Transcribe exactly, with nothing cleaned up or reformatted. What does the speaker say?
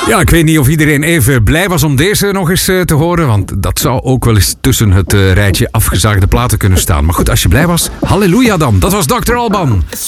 Ja, ik weet niet of iedereen even blij was om deze nog eens uh, te horen. Want dat zou ook wel eens tussen het uh, rijtje afgezaagde platen kunnen staan. Maar goed, als je blij was, halleluja dan. Dat was dokter Alban.